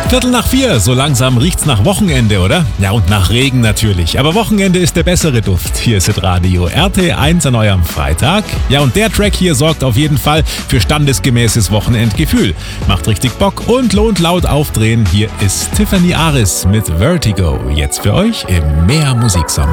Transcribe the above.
3:15, so langsam riecht's nach Wochenende, oder? Ja, und nach Regen natürlich. Aber Wochenende ist der bessere Duft. Hier ist Hitradio RT1 an eurem Freitag. Ja, und der Track hier sorgt auf jeden Fall für standesgemäßes Wochenendgefühl. Macht richtig Bock und lohnt laut aufdrehen. Hier ist Tiffany Aris mit Vertigo. Jetzt für euch im Mehr Musiksommer.